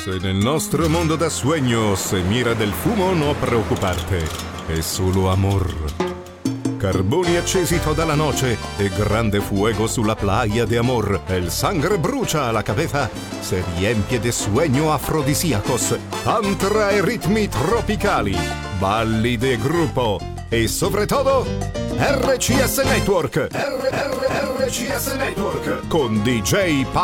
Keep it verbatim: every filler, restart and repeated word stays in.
Se nel nostro mundo da sueños mira del fumo, no preoccuparte, è solo amor. Carboni accesi toda la noche e grande fuego sulla playa de amor. El sangre brucia a la cabeza, se riempie de sueño afrodisíacos. Tantra e ritmi tropicali, balli de gruppo e sobre todo R C S Network. R- R- R C S Network con D J